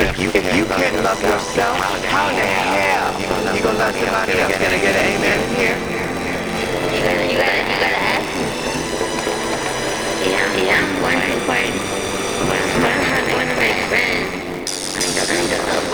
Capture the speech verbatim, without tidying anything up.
if you if you can't love yourself, how the hell you gonna you gonna love somebody else? Gonna get an amen here? You gotta, you gotta, you gotta ask. Yeah, yeah. One, one, one, one, one of my friends. I don't know.